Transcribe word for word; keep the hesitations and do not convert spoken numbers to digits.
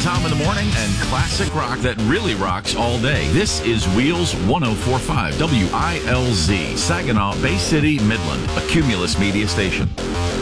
Tom in the morning and classic rock that really rocks all day. This is Wheels one oh four point five W I L Z, Saginaw, Bay City, Midland, a Cumulus media station.